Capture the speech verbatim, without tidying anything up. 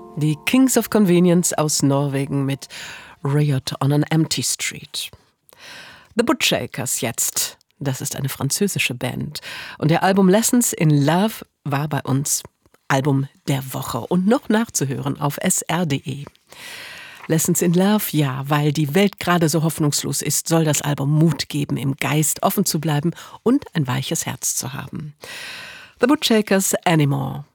Die Kings of Convenience aus Norwegen mit Riot on an Empty Street. The Buttshakers jetzt. Das ist eine französische Band. Und ihr Album Lessons in Love war bei uns Album der Woche und noch nachzuhören auf s r punkt d e. Lessons in Love, ja, weil die Welt gerade so hoffnungslos ist, soll das Album Mut geben, im Geist offen zu bleiben und ein weiches Herz zu haben. The Buttshakers, Anymore.